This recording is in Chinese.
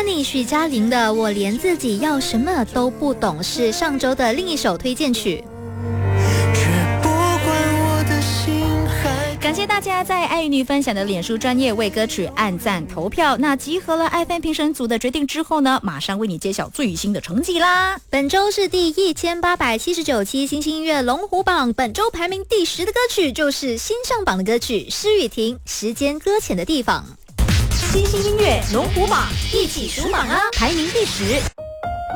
Sunny 许嘉玲的《我连自己要什么都不懂》是上周的另一首推荐曲。感谢大家在爱与你分享的脸书专页为歌曲按赞投票。那集合了爱fan评审组的决定之后呢，马上为你揭晓最新的成绩啦。本周是第1879期星星音乐龙虎榜，本周排名第10的歌曲就是新上榜的歌曲施雨婷《时间搁浅的地方》。 星星音乐龙虎榜，一起数榜啊！排名第10。